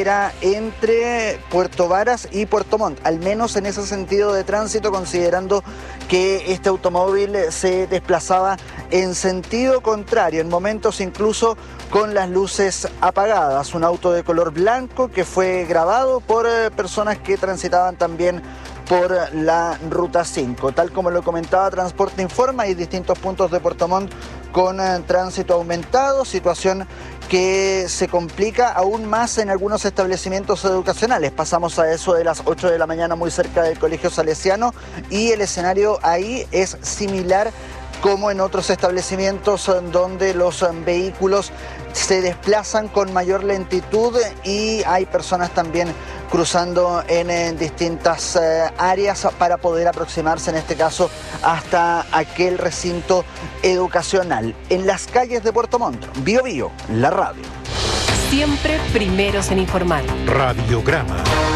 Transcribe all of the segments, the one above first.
era entre Puerto Varas y Puerto Montt, al menos en ese sentido de tránsito, considerando que este automóvil se desplazaba en sentido contrario, en momentos incluso con las luces apagadas. Un auto de color blanco que fue grabado por personas que transitaban también por la Ruta 5. Tal como lo comentaba Transporte Informa, hay distintos puntos de Puerto Montt con tránsito aumentado, situación que se complica aún más en algunos establecimientos educacionales. Pasamos a eso de las 8 de la mañana muy cerca del Colegio Salesiano y el escenario ahí es similar como en otros establecimientos donde los vehículos se desplazan con mayor lentitud y hay personas también cruzando en distintas áreas para poder aproximarse, en este caso, hasta aquel recinto educacional. En las calles de Puerto Montt, Bio Bio, la radio. Siempre primeros en informar. Radiograma.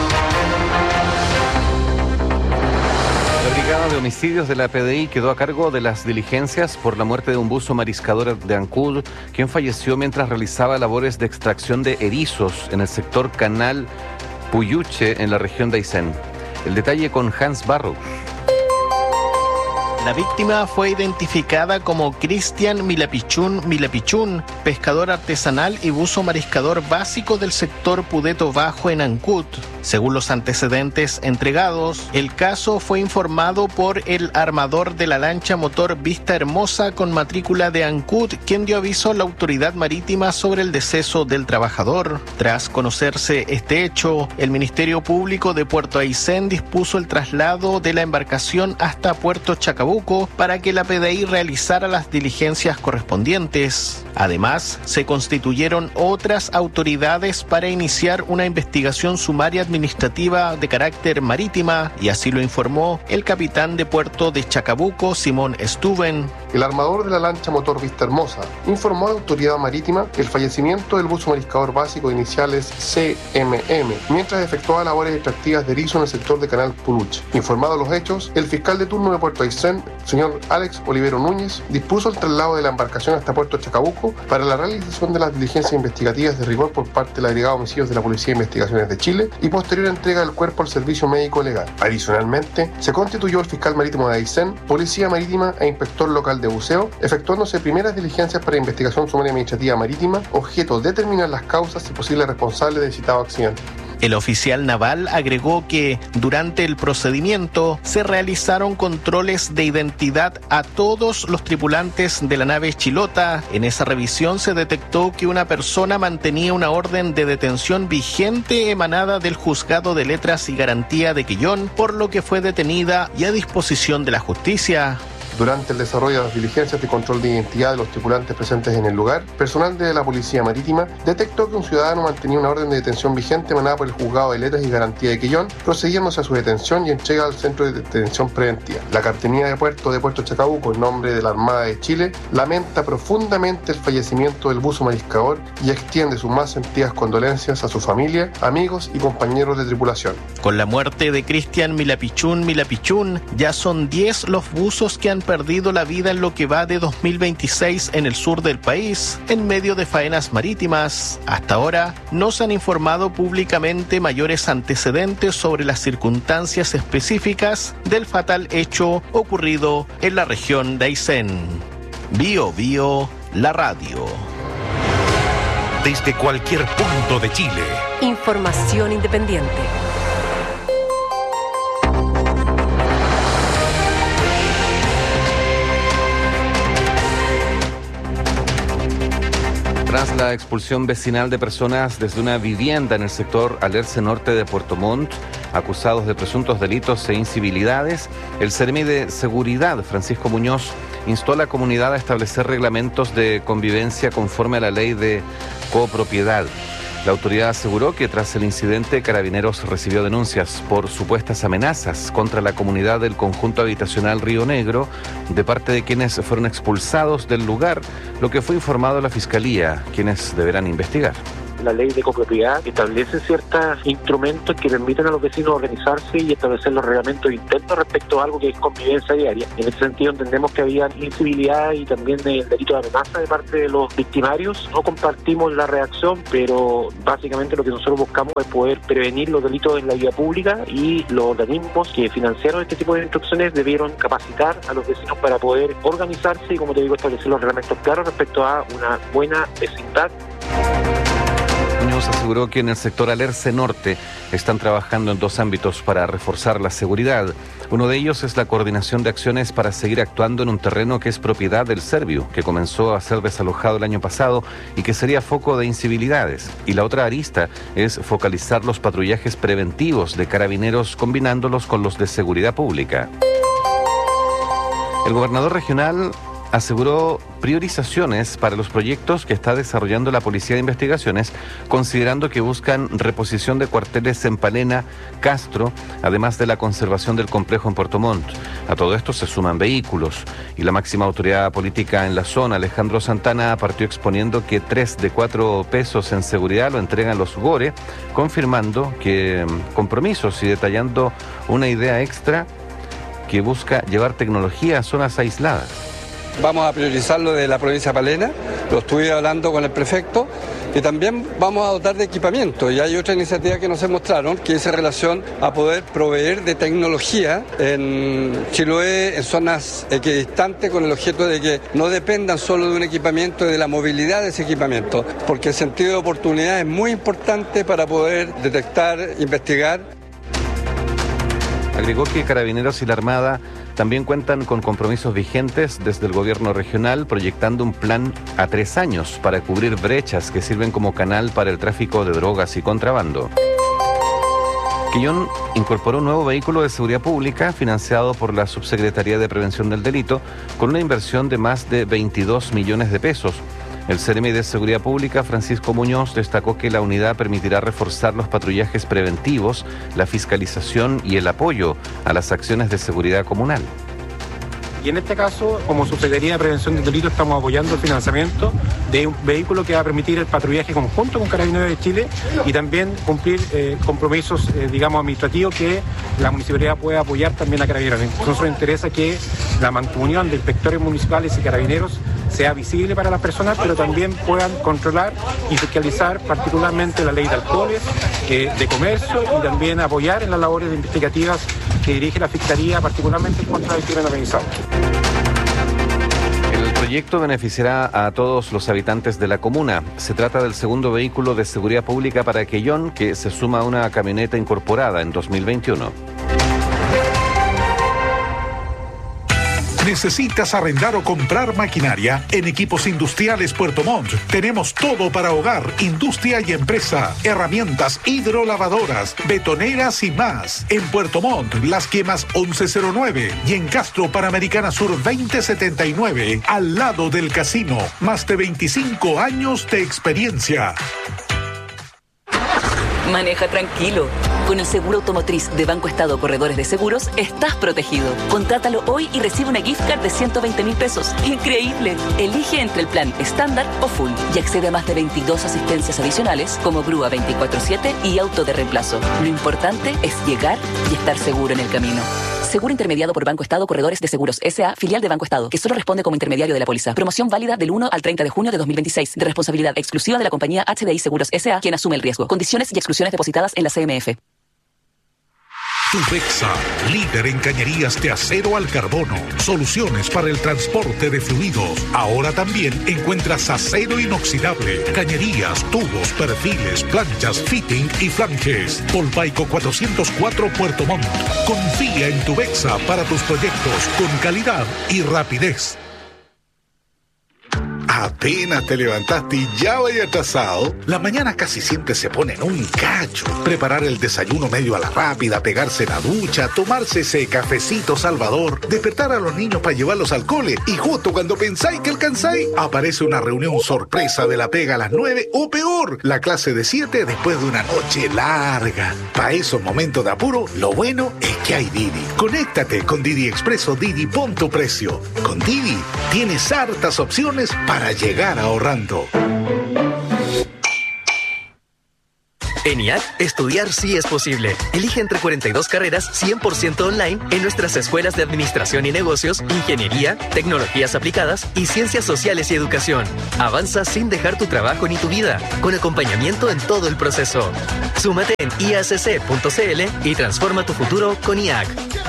La Brigada de Homicidios de la PDI quedó a cargo de las diligencias por la muerte de un buzo mariscador de Ancud, quien falleció mientras realizaba labores de extracción de erizos en el sector Canal Puyuche, en la región de Aysén. El detalle con Hans Barrows. La víctima fue identificada como Cristian Milapichún, pescador artesanal y buzo mariscador básico del sector Pudeto Bajo en Ancud. Según los antecedentes entregados, el caso fue informado por el armador de la lancha motor Vista Hermosa con matrícula de Ancud, quien dio aviso a la autoridad marítima sobre el deceso del trabajador. Tras conocerse este hecho, el Ministerio Público de Puerto Aysén dispuso el traslado de la embarcación hasta Puerto Chacabuco para que la PDI realizara las diligencias correspondientes. Además, se constituyeron otras autoridades para iniciar una investigación sumaria administrativa de carácter marítima, y así lo informó el capitán de puerto de Chacabuco, Simón Stuben. El armador de la lancha motor Vista Hermosa informó a la autoridad marítima el fallecimiento del buzo mariscador básico de iniciales CMM, mientras efectuaba labores extractivas de erizo en el sector de Canal Puluche. Informado los hechos, el fiscal de turno de Puerto Aysén, señor Alex Olivero Núñez, dispuso el traslado de la embarcación hasta Puerto Chacabuco para la realización de las diligencias investigativas de rigor por parte de la Brigada de Homicidios de la Policía de Investigaciones de Chile y posterior entrega del cuerpo al servicio médico legal. Adicionalmente, se constituyó el fiscal marítimo de Aysén, policía marítima e inspector local de buceo, efectuándose primeras diligencias para investigación sumaria administrativa marítima, objeto de determinar las causas y posibles responsables del citado accidente. El oficial naval agregó que durante el procedimiento se realizaron controles de identidad a todos los tripulantes de la nave Chilota. En esa revisión se detectó que una persona mantenía una orden de detención vigente emanada del Juzgado de Letras y Garantía de Quillón, por lo que fue detenida y a disposición de la justicia. Durante el desarrollo de las diligencias de control de identidad de los tripulantes presentes en el lugar, personal de la Policía Marítima detectó que un ciudadano mantenía una orden de detención vigente emanada por el Juzgado de Letras y Garantía de Quillón, procediéndose a su detención y entrega al Centro de Detención Preventiva. La Cartenía de Puerto Chacabuco, en nombre de la Armada de Chile, lamenta profundamente el fallecimiento del buzo mariscador y extiende sus más sentidas condolencias a su familia, amigos y compañeros de tripulación. Con la muerte de Cristian Milapichún, ya son 10 los buzos que han perdido la vida en lo que va de 2026 en el sur del país, en medio de faenas marítimas. Hasta ahora no se han informado públicamente mayores antecedentes sobre las circunstancias específicas del fatal hecho ocurrido en la región de Aysén. Bio Bio, la radio. Desde cualquier punto de Chile. Información independiente. Tras la expulsión vecinal de personas desde una vivienda en el sector Alerce Norte de Puerto Montt, acusados de presuntos delitos e incivilidades, el Seremi de Seguridad, Francisco Muñoz, instó a la comunidad a establecer reglamentos de convivencia conforme a la ley de copropiedad. La autoridad aseguró que tras el incidente, Carabineros recibió denuncias por supuestas amenazas contra la comunidad del conjunto habitacional Río Negro de parte de quienes fueron expulsados del lugar, lo que fue informado a la Fiscalía, quienes deberán investigar. la ley de copropiedad establece ciertos instrumentos que permiten a los vecinos organizarse y establecer los reglamentos internos respecto a algo que es convivencia diaria. En ese sentido entendemos que había incivilidad y también el delito de amenaza de parte de los victimarios. No compartimos la reacción, pero básicamente lo que nosotros buscamos es poder prevenir los delitos en la vía pública, y los organismos que financiaron este tipo de instrucciones debieron capacitar a los vecinos para poder organizarse y, como te digo, establecer los reglamentos claros respecto a una buena vecindad. Muñoz aseguró que en el sector Alerce Norte están trabajando en 2 ámbitos para reforzar la seguridad. Uno de ellos es la coordinación de acciones para seguir actuando en un terreno que es propiedad del Serviu, que comenzó a ser desalojado el año pasado y que sería foco de incivilidades. Y la otra arista es focalizar los patrullajes preventivos de carabineros, combinándolos con los de seguridad pública. El gobernador regional aseguró priorizaciones para los proyectos que está desarrollando la Policía de Investigaciones, considerando que buscan reposición de cuarteles en Palena, Castro, además de la conservación del complejo en Puerto Montt. A todo esto se suman vehículos, y la máxima autoridad política en la zona, Alejandro Santana, partió exponiendo que 3 de 4 pesos en seguridad lo entregan los GORE, confirmando que compromisos y detallando una idea extra que busca llevar tecnología a zonas aisladas. Vamos a priorizar lo de la provincia de Palena, lo estuve hablando con el prefecto, y también vamos a dotar de equipamiento. Y hay otra iniciativa que nos mostraron, que es en relación a poder proveer de tecnología en Chiloé, en zonas equidistantes, con el objeto de que no dependan solo de un equipamiento y de la movilidad de ese equipamiento, porque el sentido de oportunidad es muy importante para poder detectar, investigar. Agregó que Carabineros y la Armada también cuentan con compromisos vigentes desde el gobierno regional, proyectando un plan a 3 años para cubrir brechas que sirven como canal para el tráfico de drogas y contrabando. Quillón incorporó un nuevo vehículo de seguridad pública financiado por la Subsecretaría de Prevención del Delito con una inversión de más de 22 millones de pesos. El CEREMI de Seguridad Pública, Francisco Muñoz, destacó que la unidad permitirá reforzar los patrullajes preventivos, la fiscalización y el apoyo a las acciones de seguridad comunal. Y en este caso, como Subsecretaría de Prevención del Delito, estamos apoyando el financiamiento de un vehículo que va a permitir el patrullaje conjunto con Carabineros de Chile y también cumplir compromisos, administrativos que la municipalidad pueda apoyar también a Carabineros. A nosotros nos interesa que la mancomunión de inspectores municipales y Carabineros sea visible para las personas, pero también puedan controlar y fiscalizar particularmente la ley de alcoholes, de comercio, y también apoyar en las labores investigativas que dirige la Fiscalía, particularmente en contra del crimen organizado. El proyecto beneficiará a todos los habitantes de la comuna. Se trata del segundo vehículo de seguridad pública para Quellón, que se suma a una camioneta incorporada en 2021. ¿Necesitas arrendar o comprar maquinaria? En Equipos Industriales Puerto Montt tenemos todo para hogar, industria y empresa, herramientas hidrolavadoras, betoneras y más. En Puerto Montt, Las Quemas 1109 y en Castro, Panamericana Sur 2079, al lado del casino. Más de 25 años de experiencia. Maneja tranquilo. Con el seguro automotriz de Banco Estado Corredores de Seguros, estás protegido. Contrátalo hoy y recibe una gift card de 120.000 pesos. ¡Increíble! Elige entre el plan estándar o full y accede a más de 22 asistencias adicionales como grúa 24/7 y auto de reemplazo. Lo importante es llegar y estar seguro en el camino. Seguro intermediado por Banco Estado Corredores de Seguros S.A., filial de Banco Estado, que solo responde como intermediario de la póliza. Promoción válida del 1 al 30 de junio de 2026, de responsabilidad exclusiva de la compañía HDI Seguros S.A., quien asume el riesgo. Condiciones y exclusiones depositadas en la CMF. Tubexa, líder en cañerías de acero al carbono, soluciones para el transporte de fluidos. Ahora también encuentras acero inoxidable, cañerías, tubos, perfiles, planchas, fitting y flanges. Polpaico 404 Puerto Montt. Confía en Tubexa para tus proyectos con calidad y rapidez. Apenas te levantaste y ya vaya atrasado. La mañana casi siempre se pone en un cacho. Preparar el desayuno medio a la rápida, pegarse la ducha, tomarse ese cafecito salvador, despertar a los niños para llevarlos al cole y justo cuando pensáis que alcanzáis, aparece una reunión sorpresa de la pega a las 9 o peor, la clase de 7 después de una noche larga. Para esos momentos de apuro, lo bueno es que hay Didi. Conéctate con Didi Expreso Didi, pon tu precio. Con Didi tienes hartas opciones para llegar ahorrando. En IAC, estudiar sí es posible. Elige entre 42 carreras 100% online en nuestras escuelas de Administración y Negocios, Ingeniería, Tecnologías Aplicadas y Ciencias Sociales y Educación. Avanza sin dejar tu trabajo ni tu vida, con acompañamiento en todo el proceso. Súmate en iacc.cl y transforma tu futuro con IAC.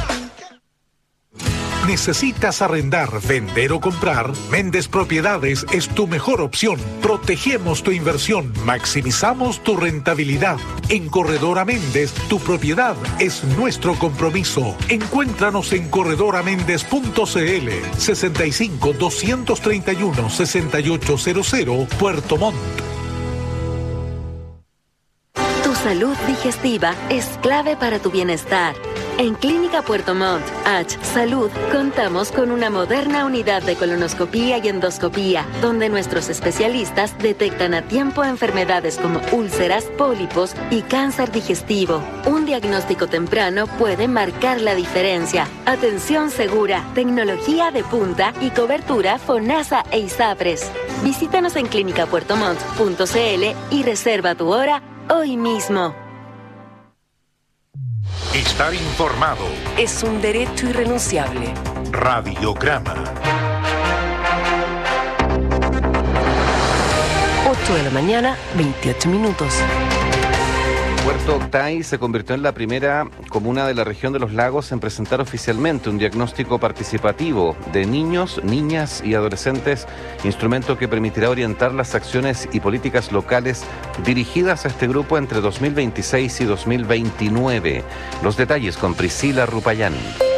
¿Necesitas arrendar, vender o comprar? Méndez Propiedades es tu mejor opción. Protegemos tu inversión, maximizamos tu rentabilidad. En Corredora Méndez, tu propiedad es nuestro compromiso. Encuéntranos en corredoramendez.cl 65 231 6800 Puerto Montt. Tu salud digestiva es clave para tu bienestar. En Clínica Puerto Montt, H Salud, contamos con una moderna unidad de colonoscopía y endoscopía, donde nuestros especialistas detectan a tiempo enfermedades como úlceras, pólipos y cáncer digestivo. Un diagnóstico temprano puede marcar la diferencia. Atención segura, tecnología de punta y cobertura FONASA e ISAPRES. Visítanos en clinicapuertomont.cl y reserva tu hora hoy mismo. Estar informado es un derecho irrenunciable. Radiograma. 8 de la mañana, 28 minutos. Puerto Octay se convirtió en la primera comuna de la región de los lagos en presentar oficialmente un diagnóstico participativo de niños, niñas y adolescentes, instrumento que permitirá orientar las acciones y políticas locales dirigidas a este grupo entre 2026 y 2029. Los detalles con Priscila Rupayán.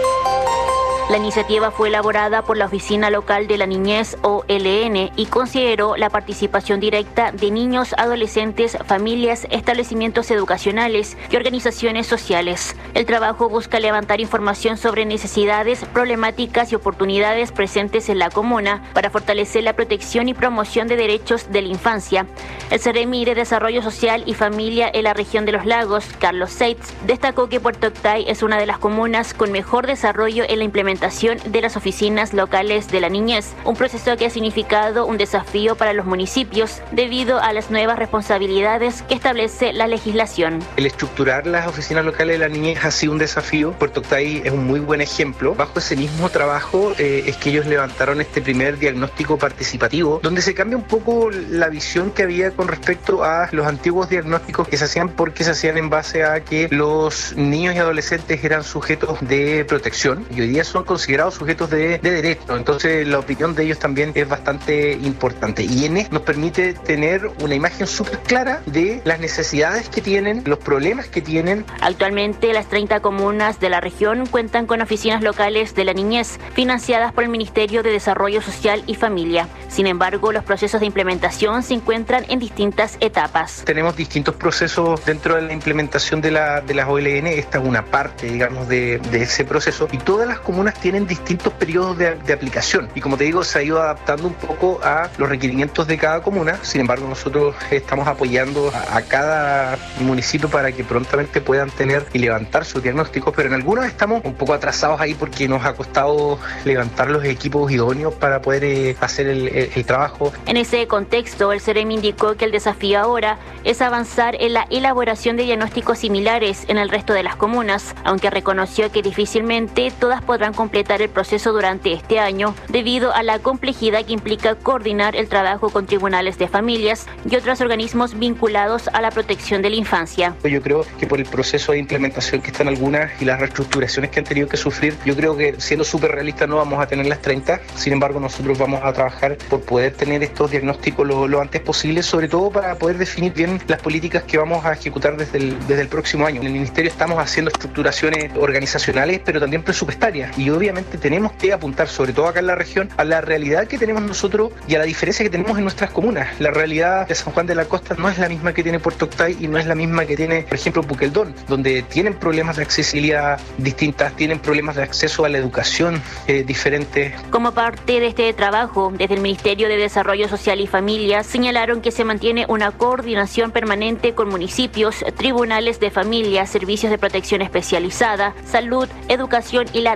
La iniciativa fue elaborada por la Oficina Local de la Niñez, OLN, y consideró la participación directa de niños, adolescentes, familias, establecimientos educacionales y organizaciones sociales. El trabajo busca levantar información sobre necesidades, problemáticas y oportunidades presentes en la comuna para fortalecer la protección y promoción de derechos de la infancia. El Seremi de Desarrollo Social y Familia en la región de los lagos, Carlos Seitz, destacó que Puerto Octay es una de las comunas con mejor desarrollo en la implementación de las oficinas locales de la niñez, un proceso que ha significado un desafío para los municipios debido a las nuevas responsabilidades que establece la legislación. El estructurar las oficinas locales de la niñez ha sido un desafío. Puerto Octay es un muy buen ejemplo. Bajo ese mismo trabajo es que ellos levantaron este primer diagnóstico participativo, donde se cambia un poco la visión que había con respecto a los antiguos diagnósticos que se hacían, porque se hacían en base a que los niños y adolescentes eran sujetos de protección y hoy día son considerados sujetos de derecho. Entonces la opinión de ellos también es bastante importante y en esto nos permite tener una imagen súper clara de las necesidades que tienen, los problemas que tienen. Actualmente las 30 comunas de la región cuentan con oficinas locales de la niñez financiadas por el Ministerio de Desarrollo Social y Familia. Sin embargo, los procesos de implementación se encuentran en distintas etapas. Tenemos distintos procesos dentro de la implementación de las OLN. Esta es una parte, digamos, de ese proceso y todas las comunas tienen distintos periodos de aplicación y como te digo se ha ido adaptando un poco a los requerimientos de cada comuna. Sin embargo, nosotros estamos apoyando a cada municipio para que prontamente puedan tener y levantar sus diagnósticos, pero en algunos estamos un poco atrasados ahí porque nos ha costado levantar los equipos idóneos para poder hacer el trabajo. En ese contexto, el Seremi indicó que el desafío ahora es avanzar en la elaboración de diagnósticos similares en el resto de las comunas, aunque reconoció que difícilmente todas podrán completar el proceso durante este año debido a la complejidad que implica coordinar el trabajo con tribunales de familias y otros organismos vinculados a la protección de la infancia. Yo creo que por el proceso de implementación que están algunas y las reestructuraciones que han tenido que sufrir, yo creo que siendo súper realistas no vamos a tener las 30, sin embargo nosotros vamos a trabajar por poder tener estos diagnósticos lo antes posible, sobre todo para poder definir bien las políticas que vamos a ejecutar desde el próximo año. En el Ministerio estamos haciendo estructuraciones organizacionales, pero también presupuestarias y obviamente tenemos que apuntar, sobre todo acá en la región, a la realidad que tenemos nosotros y a la diferencia que tenemos en nuestras comunas. La realidad de San Juan de la Costa no es la misma que tiene Puerto Octay y no es la misma que tiene, por ejemplo, Puqueldón, donde tienen problemas de accesibilidad distintas, tienen problemas de acceso a la educación diferentes. Como parte de este trabajo, desde el Ministerio de Desarrollo Social y Familia señalaron que se mantiene una coordinación permanente con municipios, tribunales de familia, servicios de protección especializada, salud, educación y la Defensoría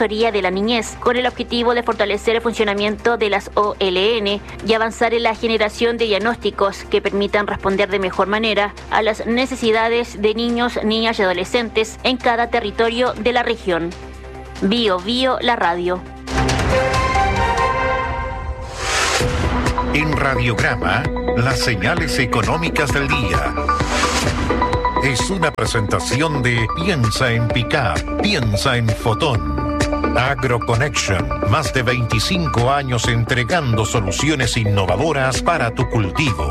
Defensoría de la Niñez, con el objetivo de fortalecer el funcionamiento de las OLN y avanzar en la generación de diagnósticos que permitan responder de mejor manera a las necesidades de niños, niñas y adolescentes en cada territorio de la región. Bio Bio, la radio. En Radiograma, las señales económicas del día. Es una presentación de Piensa en Pickup, piensa en Fotón. AgroConnection, más de 25 años entregando soluciones innovadoras para tu cultivo.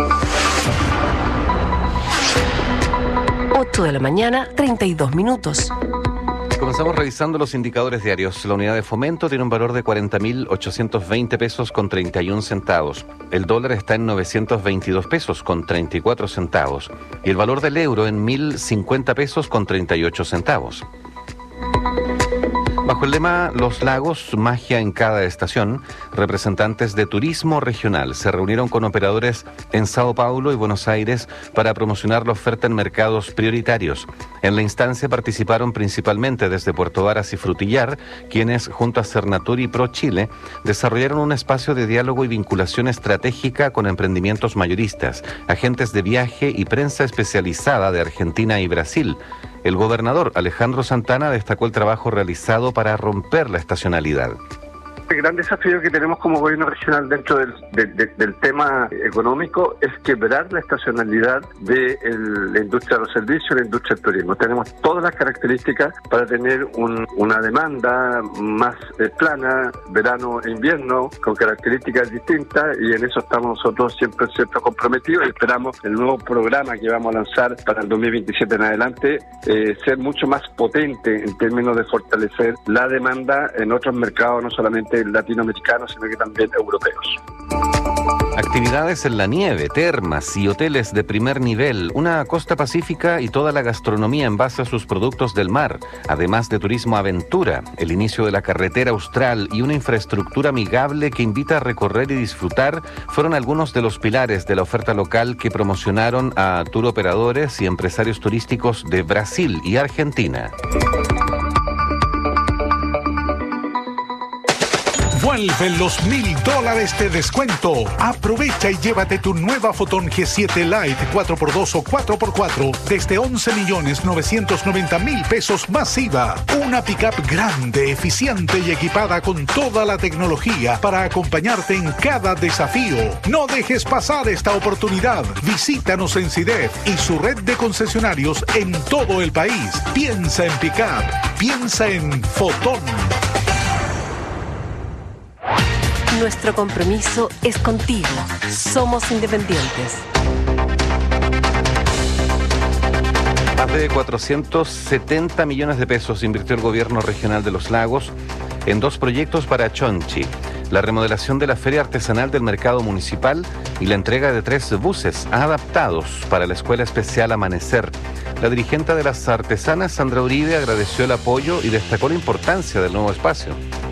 8 de la mañana, 32 minutos. Comenzamos revisando los indicadores diarios. La unidad de fomento tiene un valor de 40.820 pesos con 31 centavos. El dólar está en 922 pesos con 34 centavos. Y el valor del euro en 1.050 pesos con 38 centavos. Bajo el lema Los Lagos, magia en cada estación, representantes de turismo regional se reunieron con operadores en Sao Paulo y Buenos Aires para promocionar la oferta en mercados prioritarios. En la instancia participaron principalmente desde Puerto Varas y Frutillar, quienes junto a Cernatur y Pro Chile desarrollaron un espacio de diálogo y vinculación estratégica con emprendimientos mayoristas, agentes de viaje y prensa especializada de Argentina y Brasil. El gobernador Alejandro Santana destacó el trabajo realizado para romper la estacionalidad. El gran desafío que tenemos como gobierno regional dentro del tema económico es quebrar la estacionalidad de la industria de los servicios y la industria del turismo. Tenemos todas las características para tener una demanda más plana, verano e invierno, con características distintas, y en eso estamos nosotros siempre comprometidos, y esperamos el nuevo programa que vamos a lanzar para el 2027 en adelante ser mucho más potente en términos de fortalecer la demanda en otros mercados, no solamente latinoamericanos, sino que también europeos. Actividades en la nieve, termas y hoteles de primer nivel, una costa pacífica y toda la gastronomía en base a sus productos del mar, además de turismo aventura, el inicio de la carretera austral y una infraestructura amigable que invita a recorrer y disfrutar, fueron algunos de los pilares de la oferta local que promocionaron a tour operadores y empresarios turísticos de Brasil y Argentina. Vuelven los $1,000 de descuento. Aprovecha y llévate tu nueva Fotón G7 Lite 4x2 o 4x4 desde 11.990.000 pesos más IVA. Una pickup grande, eficiente y equipada con toda la tecnología para acompañarte en cada desafío. No dejes pasar esta oportunidad. Visítanos en CIDEF y su red de concesionarios en todo el país. Piensa en pickup. Piensa en Fotón. Nuestro compromiso es contigo. Somos independientes. Más de 470 millones de pesos invirtió el gobierno regional de Los Lagos en 2 proyectos para Chonchi: la remodelación de la feria artesanal del mercado municipal y la entrega de 3 buses adaptados para la Escuela Especial Amanecer. La dirigente de las artesanas, Sandra Uribe, agradeció el apoyo y destacó la importancia del nuevo espacio.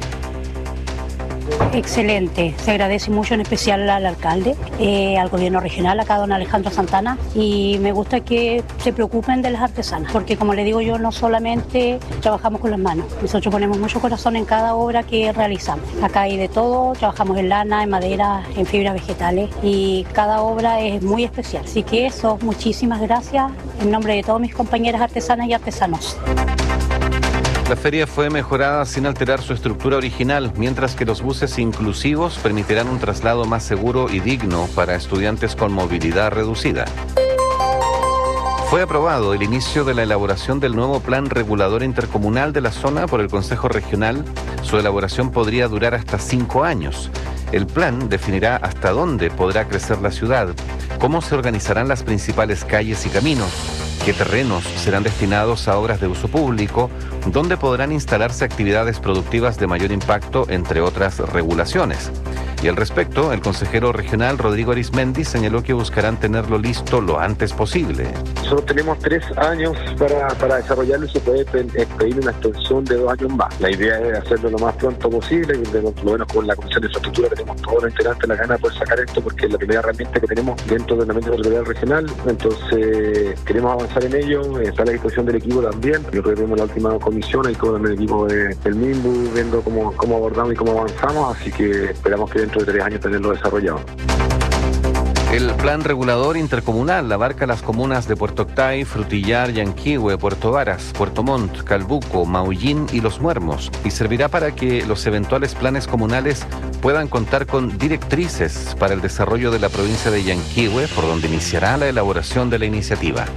Excelente, se agradece mucho, en especial al alcalde, al gobierno regional, acá don Alejandro Santana, y me gusta que se preocupen de las artesanas, porque como le digo yo, no solamente trabajamos con las manos, nosotros ponemos mucho corazón en cada obra que realizamos. Acá hay de todo, trabajamos en lana, en madera, en fibras vegetales, y cada obra es muy especial. Así que eso, muchísimas gracias en nombre de todas mis compañeras artesanas y artesanos. La feria fue mejorada sin alterar su estructura original, mientras que los buses inclusivos permitirán un traslado más seguro y digno para estudiantes con movilidad reducida. Fue aprobado el inicio de la elaboración del nuevo Plan Regulador Intercomunal de la zona por el Consejo Regional. Su elaboración podría durar hasta 5 años. El plan definirá hasta dónde podrá crecer la ciudad, cómo se organizarán las principales calles y caminos, qué terrenos serán destinados a obras de uso público, dónde podrán instalarse actividades productivas de mayor impacto, entre otras regulaciones. Y al respecto, el consejero regional Rodrigo Arismendi señaló que buscarán tenerlo listo lo antes posible. Nosotros tenemos 3 años para desarrollarlo y se puede pedir una extensión de 2 años más. La idea es hacerlo lo más pronto posible, y por lo menos con la Comisión de Infraestructura tenemos todos los integrantes la gana de poder sacar esto, porque es la primera herramienta que tenemos dentro del ámbito territorial regional. Entonces queremos avanzar en ello, está a la disposición del equipo también. Yo creo que tenemos la última comisión, ahí todo el equipo del MIMBU viendo cómo abordamos y cómo avanzamos, así que esperamos que dentro de 3 años tenerlo desarrollado. El plan regulador intercomunal abarca las comunas de Puerto Octay, Frutillar, Yanquihue, Puerto Varas, Puerto Montt, Calbuco, Maullín y Los Muermos, y servirá para que los eventuales planes comunales puedan contar con directrices para el desarrollo de la provincia de Yanquihue, por donde iniciará la elaboración de la iniciativa.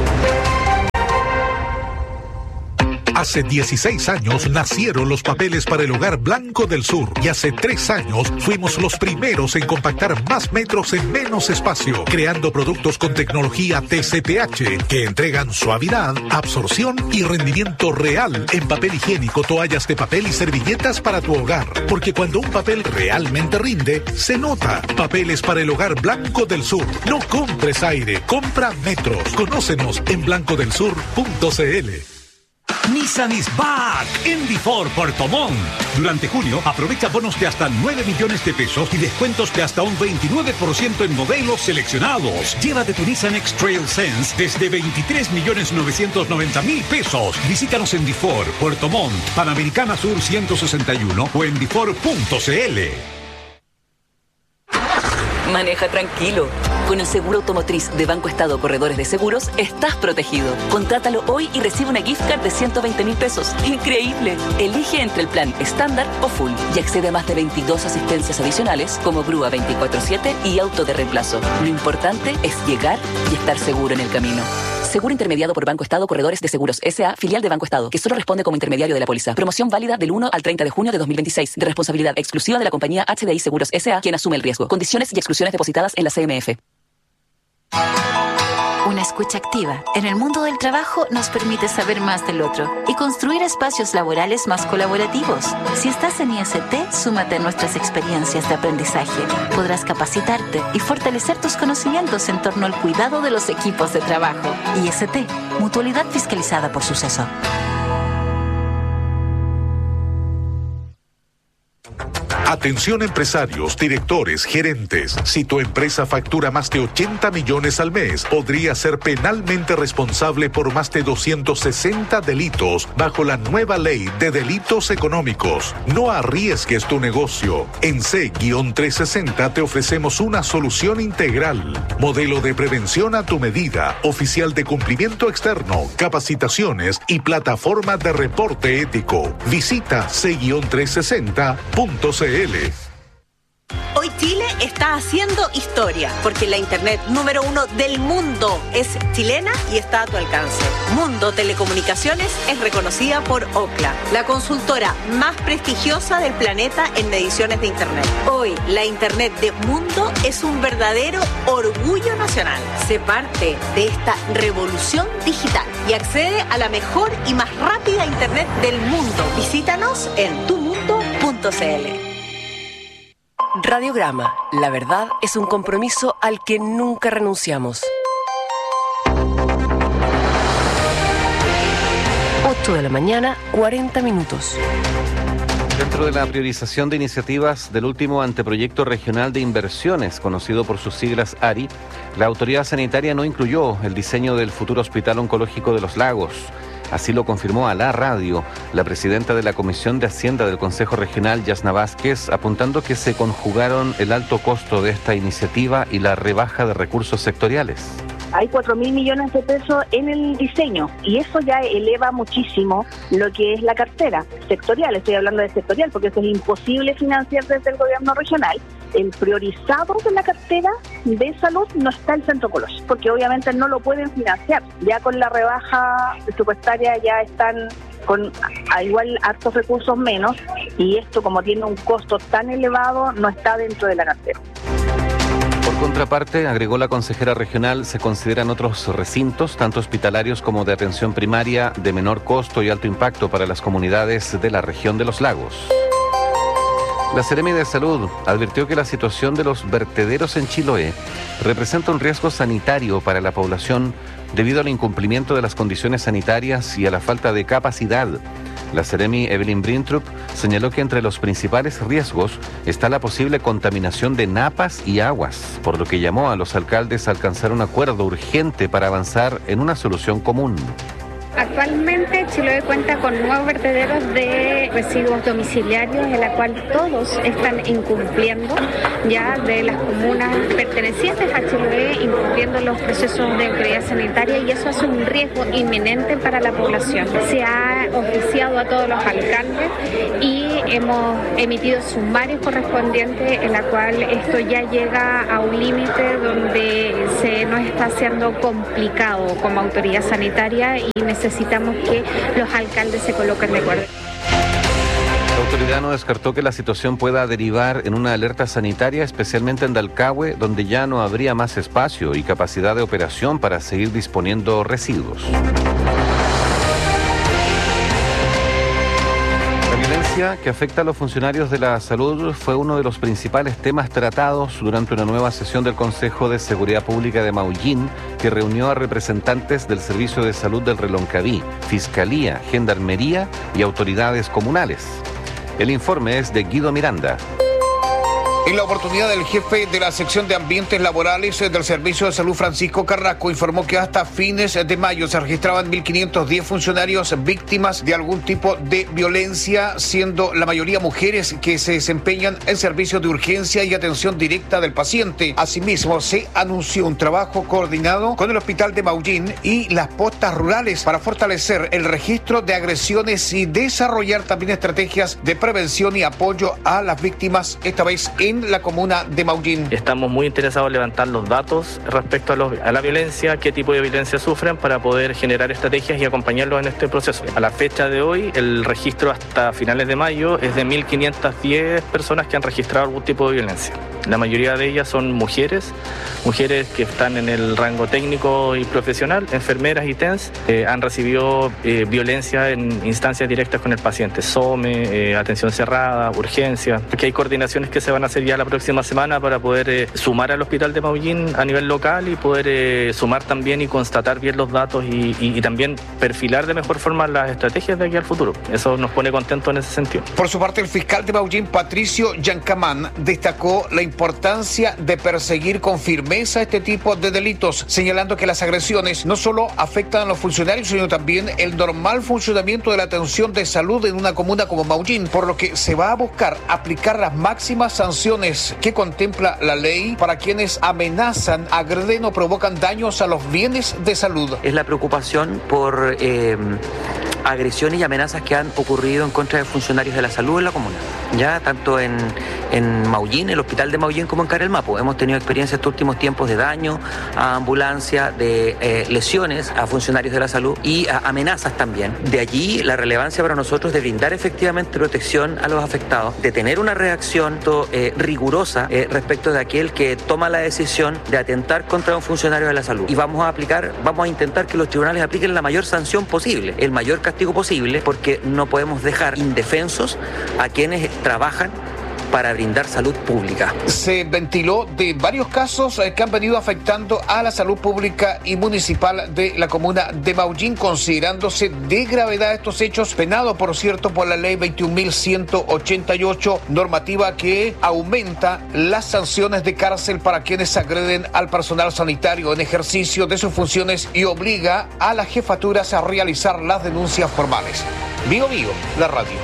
Hace 16 años nacieron los papeles para el hogar Blanco del Sur y hace 3 años fuimos los primeros en compactar más metros en menos espacio, creando productos con tecnología TCPH que entregan suavidad, absorción y rendimiento real en papel higiénico, toallas de papel y servilletas para tu hogar. Porque cuando un papel realmente rinde, se nota. Papeles para el hogar Blanco del Sur. No compres aire, compra metros. Conócenos en blancodelsur.cl. Nissan is back en Before Puerto Montt. Durante junio, aprovecha bonos de hasta 9 millones de pesos y descuentos de hasta un 29% en modelos seleccionados. Llévate tu Nissan X-Trail Sense desde 23.990.000 pesos. Visítanos en Before Puerto Montt, Panamericana Sur 161 o en before.cl. Maneja tranquilo. Con el seguro automotriz de Banco Estado Corredores de Seguros, estás protegido. Contrátalo hoy y recibe una gift card de 120.000 pesos. ¡Increíble! Elige entre el plan estándar o full y accede a más de 22 asistencias adicionales como grúa 24/7 y auto de reemplazo. Lo importante es llegar y estar seguro en el camino. Seguro intermediado por Banco Estado Corredores de Seguros S.A., filial de Banco Estado, que solo responde como intermediario de la póliza. Promoción válida del 1 al 30 de junio de 2026. De responsabilidad exclusiva de la compañía HDI Seguros S.A., quien asume el riesgo. Condiciones y exclusiones depositadas en la CMF. Una escucha activa en el mundo del trabajo nos permite saber más del otro y construir espacios laborales más colaborativos. Si estás en IST, súmate a nuestras experiencias de aprendizaje. Podrás capacitarte y fortalecer tus conocimientos en torno al cuidado de los equipos de trabajo. IST, Mutualidad Fiscalizada por Suceso. Atención empresarios, directores, gerentes. Si tu empresa factura más de 80 millones al mes, podría ser penalmente responsable por más de 260 delitos bajo la nueva ley de delitos económicos. No arriesgues tu negocio. En C-360 te ofrecemos una solución integral. Modelo de prevención a tu medida, oficial de cumplimiento externo, capacitaciones y plataforma de reporte ético. Visita C-360.cl. Hoy Chile está haciendo historia, porque la internet número 1 del mundo es chilena y está a tu alcance. Mundo Telecomunicaciones es reconocida por Ookla, la consultora más prestigiosa del planeta en mediciones de internet. Hoy, la internet de Mundo es un verdadero orgullo nacional. Sé parte de esta revolución digital y accede a la mejor y más rápida internet del mundo. Visítanos en tumundo.cl. Radiograma. La verdad es un compromiso al que nunca renunciamos. 8 de la mañana, 40 minutos. Dentro de la priorización de iniciativas del último anteproyecto regional de inversiones, conocido por sus siglas ARI, la autoridad sanitaria no incluyó el diseño del futuro Hospital Oncológico de Los Lagos. Así lo confirmó a la radio la presidenta de la Comisión de Hacienda del Consejo Regional, Yasna Vázquez, apuntando que se conjugaron el alto costo de esta iniciativa y la rebaja de recursos sectoriales. Hay 4.000 millones de pesos en el diseño y eso ya eleva muchísimo lo que es la cartera sectorial. Estoy hablando de sectorial porque eso es imposible financiar desde el gobierno regional. El priorizado de la cartera de salud no está el centro oncológico, porque obviamente no lo pueden financiar. Ya con la rebaja presupuestaria ya están con a igual hartos recursos menos y esto, como tiene un costo tan elevado, no está dentro de la cartera. Por contraparte, agregó la consejera regional, se consideran otros recintos, tanto hospitalarios como de atención primaria, de menor costo y alto impacto para las comunidades de la región de Los Lagos. La Seremi de Salud advirtió que la situación de los vertederos en Chiloé representa un riesgo sanitario para la población debido al incumplimiento de las condiciones sanitarias y a la falta de capacidad. La Seremi Evelyn Brintrup señaló que entre los principales riesgos está la posible contaminación de napas y aguas, por lo que llamó a los alcaldes a alcanzar un acuerdo urgente para avanzar en una solución común. Actualmente Chiloé cuenta con 9 vertederos de residuos domiciliarios, en la cual todos están incumpliendo ya de las comunas pertenecientes a Chiloé, incumpliendo los procesos de autoridad sanitaria, y eso hace un riesgo inminente para la población. Se ha oficiado a todos los alcaldes y hemos emitido sumarios correspondientes, en la cual esto ya llega a un límite donde se nos está haciendo complicado como autoridad sanitaria y necesitamos que los alcaldes se coloquen de acuerdo. La autoridad no descartó que la situación pueda derivar en una alerta sanitaria, especialmente en Dalcahue, donde ya no habría más espacio y capacidad de operación para seguir disponiendo residuos. La violencia que afecta a los funcionarios de la salud fue uno de los principales temas tratados durante una nueva sesión del Consejo de Seguridad Pública de Maullín, que reunió a representantes del Servicio de Salud del Reloncaví, Fiscalía, Gendarmería y autoridades comunales. El informe es de Guido Miranda. En la oportunidad, el jefe de la sección de ambientes laborales del Servicio de Salud, Francisco Carrasco, informó que hasta fines de mayo se registraban 1.510 funcionarios víctimas de algún tipo de violencia, siendo la mayoría mujeres que se desempeñan en servicios de urgencia y atención directa del paciente. Asimismo, se anunció un trabajo coordinado con el Hospital de Maullín y las postas rurales para fortalecer el registro de agresiones y desarrollar también estrategias de prevención y apoyo a las víctimas, esta vez en la comuna de Maullín. Estamos muy interesados en levantar los datos respecto a la violencia, qué tipo de violencia sufren, para poder generar estrategias y acompañarlos en este proceso. A la fecha de hoy, el registro hasta finales de mayo es de 1.510 personas que han registrado algún tipo de violencia. La mayoría de ellas son mujeres que están en el rango técnico y profesional, enfermeras y TENS, han recibido violencia en instancias directas con el paciente, SOME, atención cerrada, urgencia, porque hay coordinaciones que se van a hacer ya la próxima semana para poder sumar al Hospital de Maullín a nivel local y poder sumar también y constatar bien los datos y también perfilar de mejor forma las estrategias de aquí al futuro. Eso nos pone contentos en ese sentido. Por su parte, el fiscal de Maullín, Patricio Yancamán, destacó la importancia de perseguir con firmeza este tipo de delitos, señalando que las agresiones no solo afectan a los funcionarios, sino también el normal funcionamiento de la atención de salud en una comuna como Maullín, por lo que se va a buscar aplicar las máximas sanciones que contempla la ley para quienes amenazan, agreden o provocan daños a los bienes de salud. Es la preocupación por agresiones y amenazas que han ocurrido en contra de funcionarios de la salud en la comuna, ya tanto en Maullín, el Hospital de Maullín, como en Carelmapo. Hemos tenido experiencias estos últimos tiempos de daño a ambulancia, de lesiones a funcionarios de la salud y a amenazas también. De allí la relevancia para nosotros de brindar efectivamente protección a los afectados, de tener una reacción rigurosa respecto de aquel que toma la decisión de atentar contra un funcionario de la salud. Y vamos a intentar que los tribunales apliquen la mayor sanción posible, el mayor castigo posible, porque no podemos dejar indefensos a quienes trabajan para brindar salud pública. Se ventiló de varios casos que han venido afectando a la salud pública y municipal de la comuna de Maullín, considerándose de gravedad estos hechos, penados, por cierto, por la ley 21.188, normativa que aumenta las sanciones de cárcel para quienes agreden al personal sanitario en ejercicio de sus funciones y obliga a las jefaturas a realizar las denuncias formales. Vigo, la radio.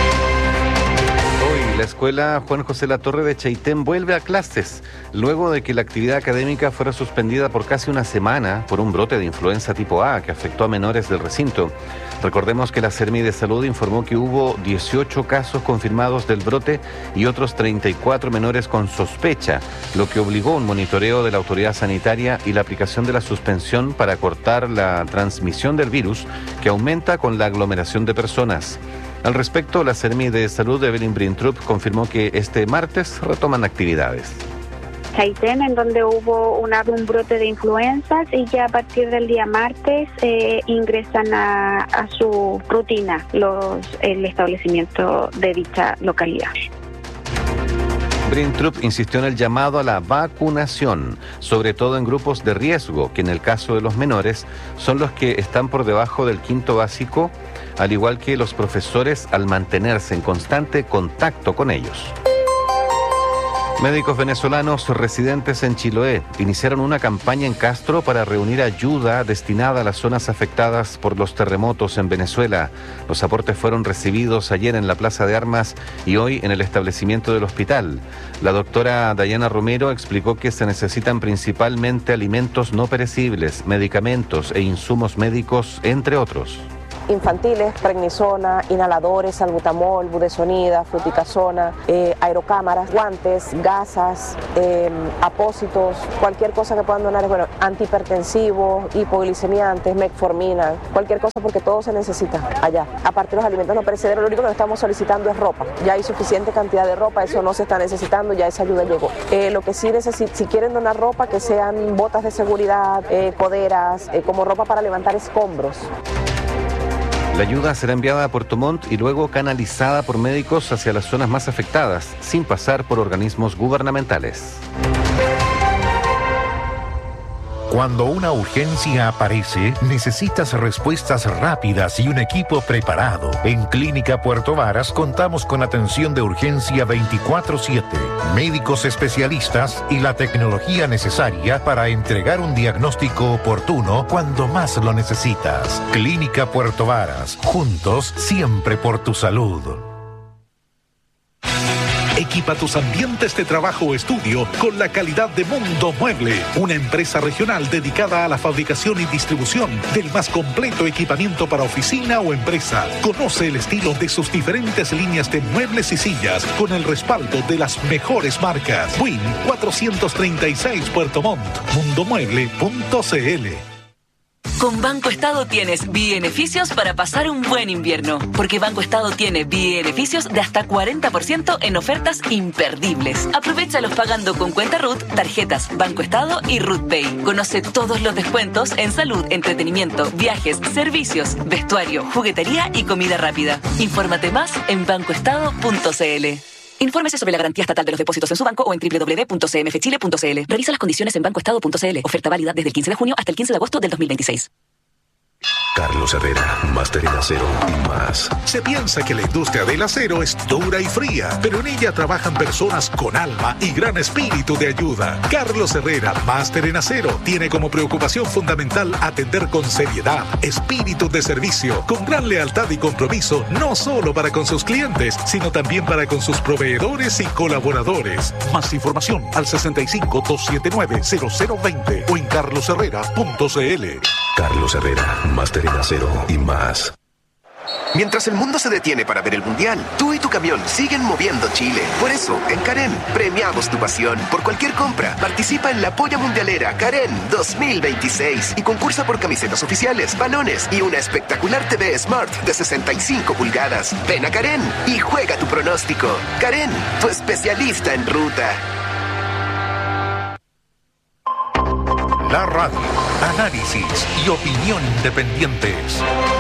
La escuela Juan José Latorre de Chaitén vuelve a clases, luego de que la actividad académica fuera suspendida por casi una semana por un brote de influenza tipo A que afectó a menores del recinto. Recordemos que la Seremi de Salud informó que hubo 18 casos confirmados del brote y otros 34 menores con sospecha, lo que obligó un monitoreo de la autoridad sanitaria y la aplicación de la suspensión para cortar la transmisión del virus, que aumenta con la aglomeración de personas. Al respecto, la Seremi de Salud de Evelyn Brintrup confirmó que este martes retoman actividades. Chaitén, en donde hubo un brote de influenzas, y ya a partir del día martes ingresan a su rutina el establecimiento de dicha localidad. Brintrup insistió en el llamado a la vacunación, sobre todo en grupos de riesgo, que en el caso de los menores son los que están por debajo del quinto básico, al igual que los profesores al mantenerse en constante contacto con ellos. Médicos venezolanos residentes en Chiloé iniciaron una campaña en Castro para reunir ayuda destinada a las zonas afectadas por los terremotos en Venezuela. Los aportes fueron recibidos ayer en la Plaza de Armas y hoy en el establecimiento del hospital. La doctora Dayana Romero explicó que se necesitan principalmente alimentos no perecibles, medicamentos e insumos médicos, entre otros. Infantiles, prednisona, inhaladores, salbutamol, budesonida, fluticasona, aerocámaras, guantes, gasas, apósitos, cualquier cosa que puedan donar, bueno, antihipertensivos, hipoglicemiantes, metformina, cualquier cosa, porque todo se necesita allá. Aparte de los alimentos no perecederos, lo único que estamos solicitando es ropa. Ya hay suficiente cantidad de ropa, eso no se está necesitando, ya esa ayuda llegó. Lo que sí si quieren donar ropa, que sean botas de seguridad, coderas, como ropa para levantar escombros. La ayuda será enviada a Puerto Montt y luego canalizada por médicos hacia las zonas más afectadas, sin pasar por organismos gubernamentales. Cuando una urgencia aparece, necesitas respuestas rápidas y un equipo preparado. En Clínica Puerto Varas contamos con atención de urgencia 24/7, médicos especialistas y la tecnología necesaria para entregar un diagnóstico oportuno cuando más lo necesitas. Clínica Puerto Varas, juntos siempre por tu salud. Equipa tus ambientes de trabajo o estudio con la calidad de Mundo Mueble, una empresa regional dedicada a la fabricación y distribución del más completo equipamiento para oficina o empresa. Conoce el estilo de sus diferentes líneas de muebles y sillas con el respaldo de las mejores marcas. Win 436 Puerto Montt, mundomueble.cl. Con Banco Estado tienes beneficios para pasar un buen invierno, porque Banco Estado tiene beneficios de hasta 40% en ofertas imperdibles. Aprovéchalos pagando con cuenta RUT, tarjetas Banco Estado y RUT Pay. Conoce todos los descuentos en salud, entretenimiento, viajes, servicios, vestuario, juguetería y comida rápida. Infórmate más en bancoestado.cl. Infórmese sobre la garantía estatal de los depósitos en su banco o en www.cmfchile.cl. Revisa las condiciones en bancoestado.cl. Oferta válida desde el 15 de junio hasta el 15 de agosto del 2026. Carlos Herrera, máster en acero y más. Se piensa que la industria del acero es dura y fría, pero en ella trabajan personas con alma y gran espíritu de ayuda. Carlos Herrera, máster en acero, tiene como preocupación fundamental atender con seriedad, espíritu de servicio, con gran lealtad y compromiso, no solo para con sus clientes, sino también para con sus proveedores y colaboradores. Más información al 65-279-0020 o en carlosherrera.cl. Carlos Herrera, máster en acero y más. Mientras el mundo se detiene para ver el Mundial, tú y tu camión siguen moviendo Chile. Por eso, en Karen, premiamos tu pasión. Por cualquier compra, participa en la Polla Mundialera Karen 2026 y concursa por camisetas oficiales, balones y una espectacular TV Smart de 65 pulgadas. Ven a Karen y juega tu pronóstico. Karen, tu especialista en ruta. La radio, análisis y opinión independientes.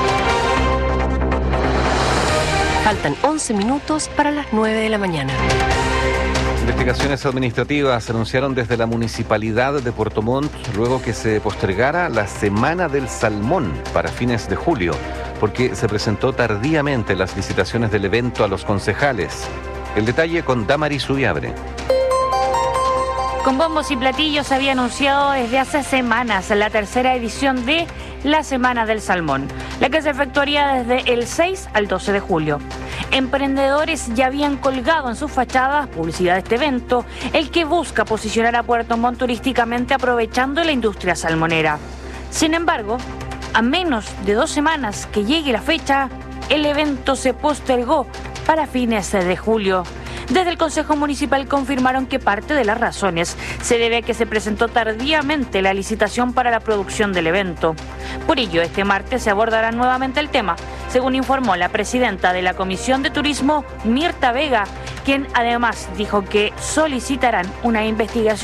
Faltan 11 minutos para las 9 de la mañana. Investigaciones administrativas anunciaron desde la Municipalidad de Puerto Montt luego que se postergara la Semana del Salmón para fines de julio, porque se presentó tardíamente las licitaciones del evento a los concejales. El detalle con Damaris Ubiabre. Con bombos y platillos se había anunciado desde hace semanas la tercera edición de la Semana del Salmón, la que se efectuaría desde el 6 al 12 de julio. Emprendedores ya habían colgado en sus fachadas publicidad de este evento, el que busca posicionar a Puerto Montt turísticamente aprovechando la industria salmonera. Sin embargo, a menos de 2 semanas que llegue la fecha, el evento se postergó para fines de julio. Desde el Consejo Municipal confirmaron que parte de las razones se debe a que se presentó tardíamente la licitación para la producción del evento. Por ello, este martes se abordará nuevamente el tema, según informó la presidenta de la Comisión de Turismo, Mirta Vega, quien además dijo que solicitarán una investigación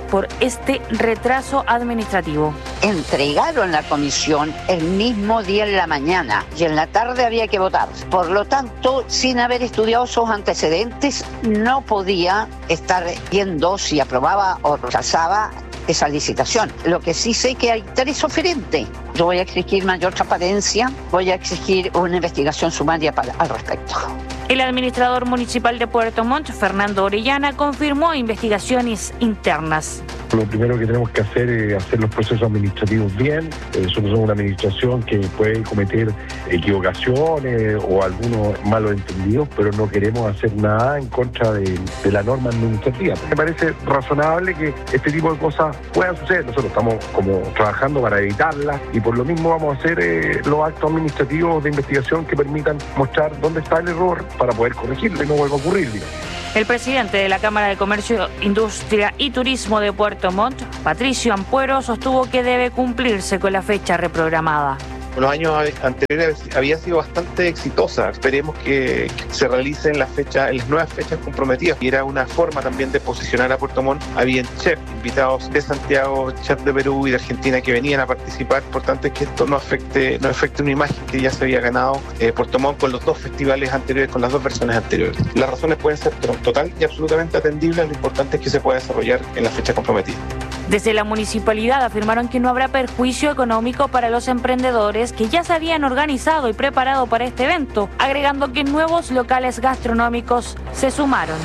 por este retraso administrativo. Entregaron la comisión el mismo día en la mañana y en la tarde había que votar. Por lo tanto, sin haber estudiado sus antecedentes, no podía estar viendo si aprobaba o rechazaba esa licitación. Lo que sí sé que hay 3 oferentes. Yo voy a exigir mayor transparencia, voy a exigir una investigación sumaria al respecto. El administrador municipal de Puerto Montt, Fernando Orellana, confirmó investigaciones internas. Lo primero que tenemos que hacer es hacer los procesos administrativos bien. Nosotros somos una administración que puede cometer equivocaciones o algunos malos entendidos, pero no queremos hacer nada en contra de la norma administrativa. Me parece razonable que este tipo de cosas puedan suceder. Nosotros estamos como trabajando para evitarlas y por lo mismo vamos a hacer los actos administrativos de investigación que permitan mostrar dónde está el error para poder corregirlo y no vuelva a ocurrir, digamos. El presidente de la Cámara de Comercio, Industria y Turismo de Puerto Montt, Patricio Ampuero, sostuvo que debe cumplirse con la fecha reprogramada. Los años anteriores había sido bastante exitosa. Esperemos que se realicen las nuevas fechas comprometidas. Y era una forma también de posicionar a Puerto Montt. Habían chefs invitados de Santiago, chefs de Perú y de Argentina que venían a participar. Por tanto, es que esto no afecte una imagen que ya se había ganado Puerto Montt con los 2 festivales anteriores, con las 2 versiones anteriores. Las razones pueden ser total y absolutamente atendibles. Lo importante es que se pueda desarrollar en la fecha comprometida. Desde la municipalidad afirmaron que no habrá perjuicio económico para los emprendedores que ya se habían organizado y preparado para este evento, agregando que nuevos locales gastronómicos se sumaron.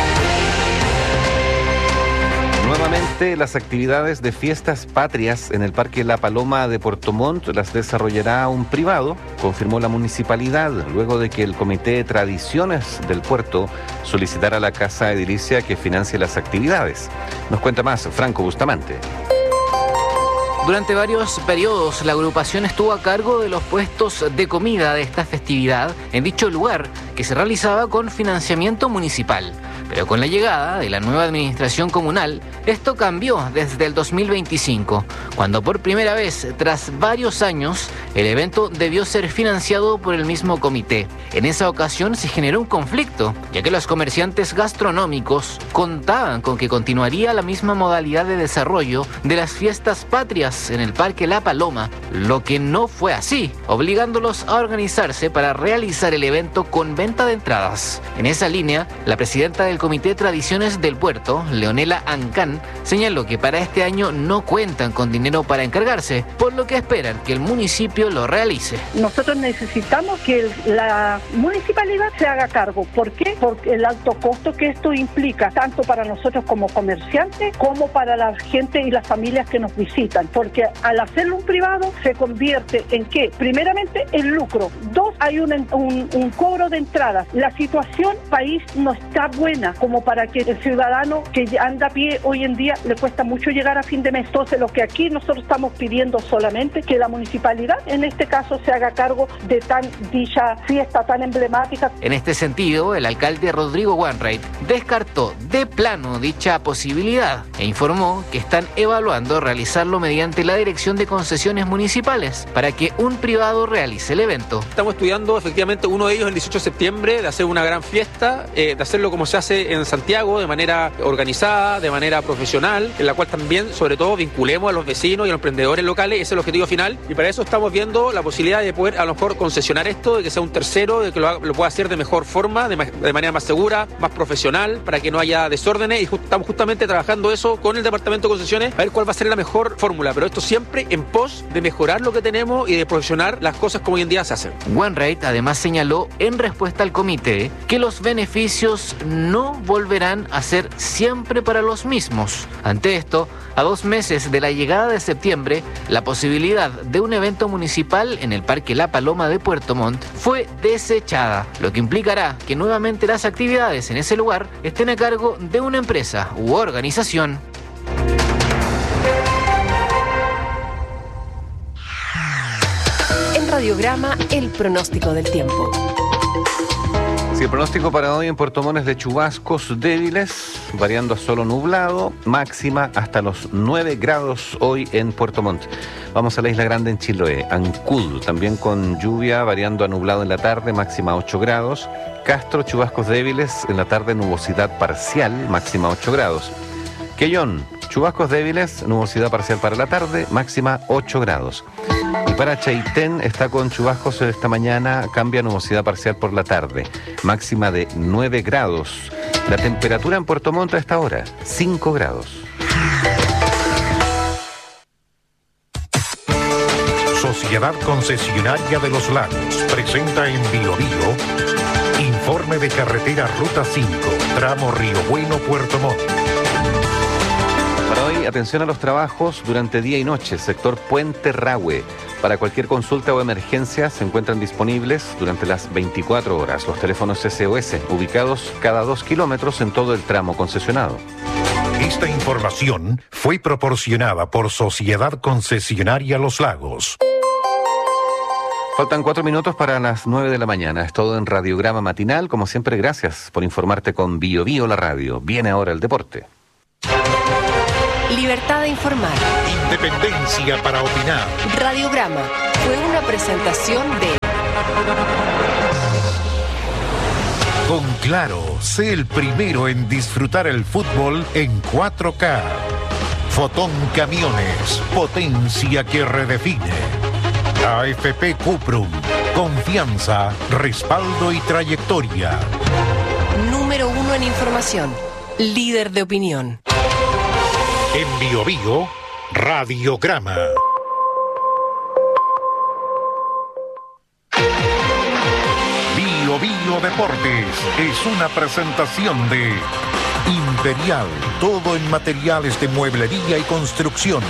Nuevamente, las actividades de fiestas patrias en el Parque La Paloma de Puerto Montt las desarrollará un privado, confirmó la municipalidad, luego de que el Comité de Tradiciones del Puerto solicitara a la Casa Edilicia que financie las actividades. Nos cuenta más Franco Bustamante. Durante varios periodos, la agrupación estuvo a cargo de los puestos de comida de esta festividad en dicho lugar, que se realizaba con financiamiento municipal. Pero con la llegada de la nueva administración comunal, esto cambió desde el 2025, cuando por primera vez, tras varios años, el evento debió ser financiado por el mismo comité. En esa ocasión se generó un conflicto, ya que los comerciantes gastronómicos contaban con que continuaría la misma modalidad de desarrollo de las fiestas patrias en el Parque La Paloma, lo que no fue así, obligándolos a organizarse para realizar el evento con venta de entradas. En esa línea, la presidenta del Comité de Tradiciones del Puerto, Leonela Ancán, señaló que para este año no cuentan con dinero para encargarse, por lo que esperan que el municipio lo realice. Nosotros necesitamos que la municipalidad se haga cargo. ¿Por qué? Porque el alto costo que esto implica, tanto para nosotros como comerciantes, como para la gente y las familias que nos visitan. Porque al hacerlo un privado, se convierte en ¿qué? Primeramente, en lucro. 2, hay un cobro de entradas. La situación país no está buena como para que el ciudadano que anda a pie hoy en día le cuesta mucho llegar a fin de mes. Entonces, lo que aquí nosotros estamos pidiendo solamente que la municipalidad, en este caso, se haga cargo de dicha fiesta tan emblemática. En este sentido, el alcalde Rodrigo Wainwright descartó de plano dicha posibilidad e informó que están evaluando realizarlo mediante la Dirección de Concesiones Municipales para que un privado realice el evento. Estamos estudiando efectivamente uno de ellos el 18 de septiembre, de hacer una gran fiesta, de hacerlo como se hace en Santiago, de manera organizada, de manera profesional, en la cual también, sobre todo, vinculemos a los vecinos y a los emprendedores locales. Ese es el objetivo final, y para eso estamos viendo la posibilidad de poder a lo mejor concesionar esto, de que sea un tercero, de que lo pueda hacer de mejor forma, de manera más segura, más profesional, para que no haya desórdenes, y estamos justamente trabajando eso con el Departamento de Concesiones, a ver cuál va a ser la mejor fórmula, pero esto siempre en pos de mejorar lo que tenemos y de profesionar las cosas como hoy en día se hacen. Wainwright además señaló, en respuesta al comité, que los beneficios no volverán a ser siempre para los mismos. Ante esto, a 2 meses de la llegada de septiembre, la posibilidad de un evento municipal en el Parque La Paloma de Puerto Montt fue desechada, lo que implicará que nuevamente las actividades en ese lugar estén a cargo de una empresa u organización. En Radiograma, el pronóstico del tiempo. Sí, el pronóstico para hoy en Puerto Montt es de chubascos débiles, variando a solo nublado, máxima hasta los 9 grados hoy en Puerto Montt. Vamos a la Isla Grande en Chiloé, Ancud, también con lluvia, variando a nublado en la tarde, máxima 8 grados. Castro, chubascos débiles, en la tarde nubosidad parcial, máxima 8 grados. Quellón, Chubascos débiles, nubosidad parcial para la tarde, máxima 8 grados. Y para Chaitén está con chubascos esta mañana, cambia nubosidad parcial por la tarde, máxima de 9 grados. La temperatura en Puerto Montt a esta hora, 5 grados. Sociedad Concesionaria de los Lagos presenta en Biobío informe de carretera Ruta 5, tramo Río Bueno, Puerto Montt. Para hoy, atención a los trabajos durante día y noche, sector Puente Rahue. Para cualquier consulta o emergencia se encuentran disponibles durante las 24 horas los teléfonos SOS, ubicados cada 2 kilómetros en todo el tramo concesionado. Esta información fue proporcionada por Sociedad Concesionaria Los Lagos. Faltan 4 minutos para las 9 de la mañana. Es todo en Radiograma Matinal. Como siempre, gracias por informarte con Biobío la radio. Viene ahora el deporte. Libertad de informar. Independencia para opinar. Radiograma fue una presentación de... Con Claro, sé el primero en disfrutar el fútbol en 4K. Fotón Camiones, potencia que redefine. AFP Cuprum, confianza, respaldo y trayectoria. Número 1 en información, líder de opinión. En Biobío, Radiograma. Biobío Deportes es una presentación de Imperial, todo en materiales de mueblería y construcción.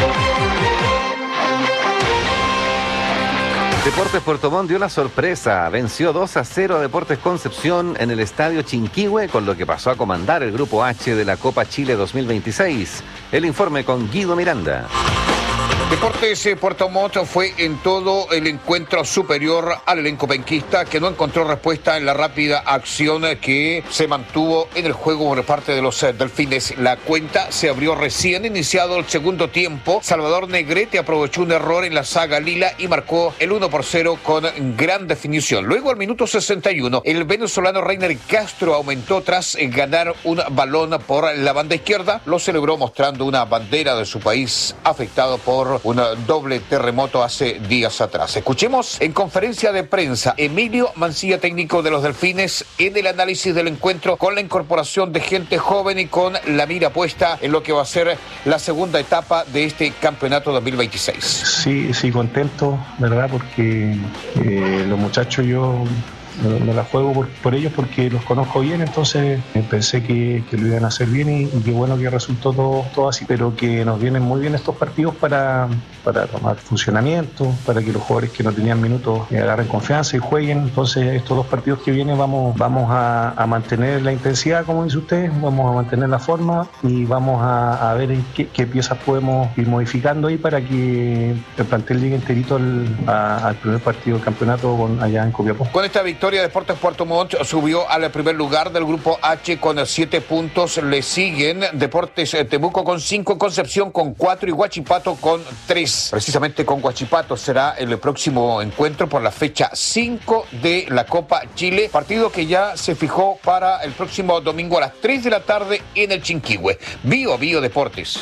Deportes Puerto Montt dio la sorpresa, venció 2-0 a Deportes Concepción en el Estadio Chinquihue, con lo que pasó a comandar el Grupo H de la Copa Chile 2026. El informe con Guido Miranda. Deportes Puerto Montt fue en todo el encuentro superior al elenco penquista, que no encontró respuesta en la rápida acción que se mantuvo en el juego por parte de los delfines. La cuenta se abrió recién iniciado el segundo tiempo. Salvador Negrete aprovechó un error en la saga lila y marcó el 1-0 con gran definición. Luego, al minuto 61, el venezolano Reiner Castro aumentó tras ganar un balón por la banda izquierda. Lo celebró mostrando una bandera de su país afectado por un doble terremoto hace días atrás. Escuchemos en conferencia de prensa Emilio Mancilla, técnico de los Delfines, en el análisis del encuentro, con la incorporación de gente joven y con la mira puesta en lo que va a ser la segunda etapa de este campeonato 2026. Sí, contento, ¿verdad? Porque los muchachos yo me la juego por ellos porque los conozco bien, entonces pensé que lo iban a hacer bien y qué bueno que resultó todo así, pero que nos vienen muy bien estos partidos para tomar funcionamiento, para que los jugadores que no tenían minutos agarren confianza y jueguen. Entonces estos 2 partidos que vienen vamos a mantener la intensidad, como dice usted, vamos a mantener la forma y vamos a ver qué piezas podemos ir modificando ahí para que el plantel llegue enterito al primer partido del campeonato allá en Copiapó. Con esta victoria, Deportes Puerto Montt subió al primer lugar del Grupo H con 7 puntos. Le siguen Deportes Temuco con 5, Concepción con 4 y Huachipato con 3. Precisamente con Huachipato será el próximo encuentro por la fecha 5 de la Copa Chile, partido que ya se fijó para el próximo domingo a las 3 de la tarde en el Chinquihue. Biobío Deportes.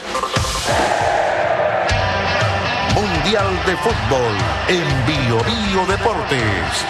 Mundial de Fútbol en Biobío Deportes.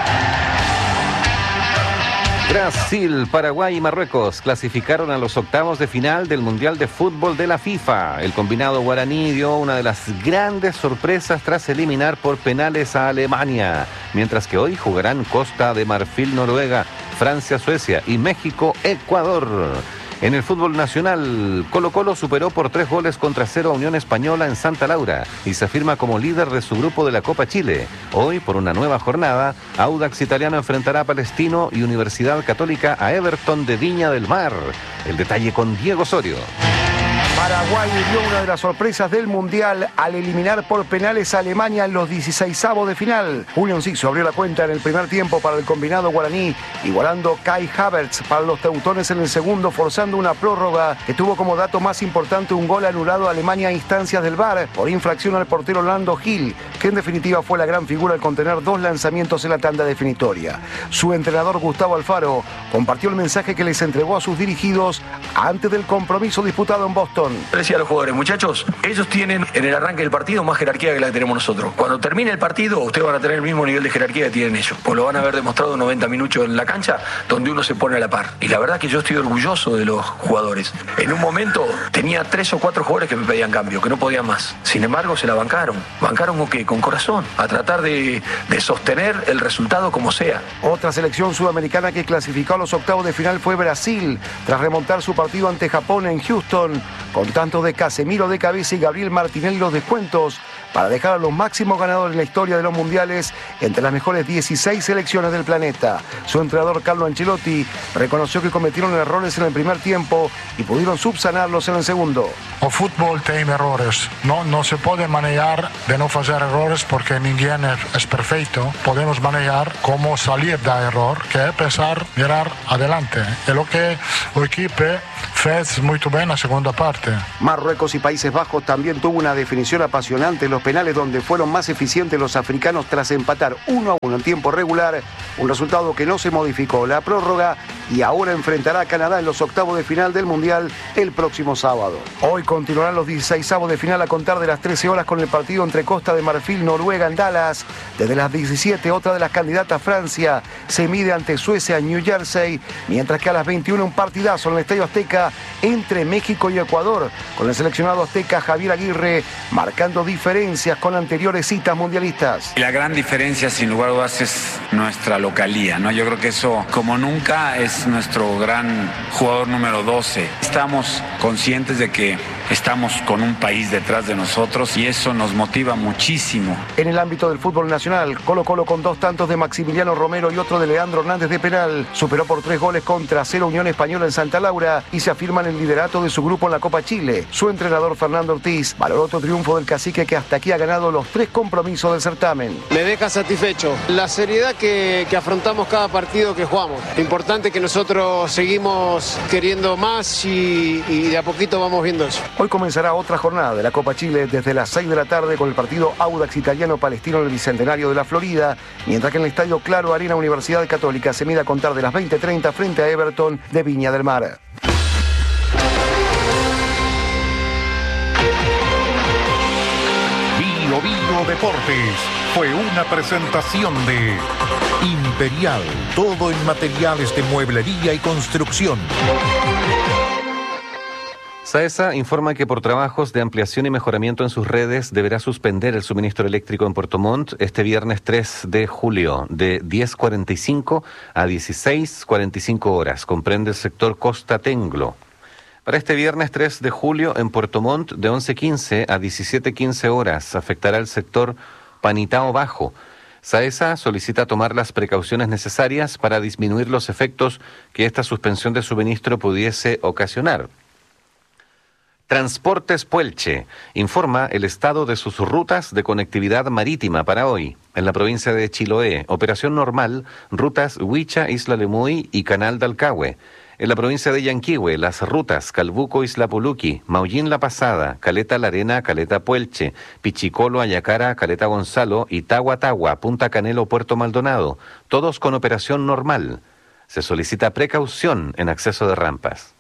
Brasil, Paraguay y Marruecos clasificaron a los octavos de final del Mundial de Fútbol de la FIFA. El combinado guaraní dio una de las grandes sorpresas tras eliminar por penales a Alemania, mientras que hoy jugarán Costa de Marfil, Noruega, Francia, Suecia y México, Ecuador. En el fútbol nacional, Colo-Colo superó por 3-0 a Unión Española en Santa Laura y se afirma como líder de su grupo de la Copa Chile. Hoy, por una nueva jornada, Audax Italiano enfrentará a Palestino y Universidad Católica a Everton de Viña del Mar. El detalle con Diego Osorio. Paraguay dio una de las sorpresas del Mundial al eliminar por penales a Alemania en los 16avos de final. Unión Sixto abrió la cuenta en el primer tiempo para el combinado guaraní, igualando Kai Havertz para los teutones en el segundo, forzando una prórroga que tuvo como dato más importante un gol anulado a Alemania a instancias del VAR por infracción al portero Orlando Gil, que en definitiva fue la gran figura al contener 2 lanzamientos en la tanda definitoria. Su entrenador Gustavo Alfaro compartió el mensaje que les entregó a sus dirigidos antes del compromiso disputado en Boston. selección. Le decía a los jugadores, muchachos, ellos tienen en el arranque del partido más jerarquía que la que tenemos nosotros. Cuando termine el partido, ustedes van a tener el mismo nivel de jerarquía que tienen ellos. Pues lo van a haber demostrado 90 minutos en la cancha, donde uno se pone a la par. Y la verdad que yo estoy orgulloso de los jugadores. En un momento tenía 3 o 4 jugadores que me pedían cambio, que no podían más. Sin embargo, se la bancaron. ¿Bancaron con qué? Con corazón. A tratar de sostener el resultado como sea. Otra selección sudamericana que clasificó a los octavos de final fue Brasil, tras remontar su partido ante Japón en Houston, con tantos de Casemiro de cabeza y Gabriel Martinelli los descuentos, para dejar a los máximos ganadores en la historia de los mundiales entre las mejores 16 selecciones del planeta. Su entrenador Carlo Ancelotti reconoció que cometieron errores en el primer tiempo y pudieron subsanarlos en el segundo. El fútbol tiene errores, no se puede manejar de no hacer errores porque ninguém es perfecto. Podemos manejar cómo salir de error, que es pensar, mirar adelante. Es lo que el equipo fez muy bien en la segunda parte. Marruecos y Países Bajos también tuvo una definición apasionante en los penales, donde fueron más eficientes los africanos tras empatar 1-1 en tiempo regular, un resultado que no se modificó la prórroga, y ahora enfrentará a Canadá en los octavos de final del Mundial el próximo sábado. Hoy continuarán los 16avos de final a contar de las 13 horas con el partido entre Costa de Marfil, Noruega en Dallas. Desde las 17, otra de las candidatas, Francia, se mide ante Suecia en New Jersey, mientras que a las 21 un partidazo en el Estadio Azteca entre México y Ecuador, con el seleccionado azteca Javier Aguirre marcando diferencias con anteriores citas mundialistas. La gran diferencia, sin lugar a dudas, es nuestra localía, ¿no? Yo creo que eso, como nunca, es nuestro gran jugador número 12. Estamos conscientes de que estamos con un país detrás de nosotros y eso nos motiva muchísimo. En el ámbito del fútbol nacional, Colo-Colo, con 2 tantos de Maximiliano Romero y otro de Leandro Hernández de penal, superó por 3 goles contra 0 Unión Española en Santa Laura y se afirma en el liderato de su grupo en la Copa Chile. Su entrenador Fernando Ortiz valoró otro triunfo del cacique, que hasta aquí ha ganado los 3 compromisos del certamen. Me deja satisfecho la seriedad que afrontamos cada partido que jugamos. Importante que nosotros seguimos queriendo más y de a poquito vamos viendo eso. Hoy comenzará otra jornada de la Copa Chile desde las 6 de la tarde con el partido Audax Italiano-Palestino en el Bicentenario de la Florida, mientras que en el Estadio Claro Arena Universidad Católica se mide a contar de las 20:30 frente a Everton de Viña del Mar. Bio Deportes fue una presentación de Imperial, todo en materiales de mueblería y construcción. SAESA informa que por trabajos de ampliación y mejoramiento en sus redes deberá suspender el suministro eléctrico en Puerto Montt este viernes 3 de julio de 10:45 a 16:45 horas. Comprende el sector Costa Tenglo. Para este viernes 3 de julio en Puerto Montt de 11:15 a 17:15 horas afectará el sector Panitao Bajo. SAESA solicita tomar las precauciones necesarias para disminuir los efectos que esta suspensión de suministro pudiese ocasionar. Transportes Puelche informa el estado de sus rutas de conectividad marítima para hoy. En la provincia de Chiloé, operación normal, rutas Huicha, Isla Lemuy y Canal de Alcagüe. En la provincia de Yanquihue, las rutas Calbuco, Isla Puluqui, Maullín La Pasada, Caleta La Arena, Caleta Puelche, Pichicolo, Ayacara, Caleta Gonzalo y Tagua Tagua, Punta Canelo, Puerto Maldonado, todos con operación normal. Se solicita precaución en acceso de rampas.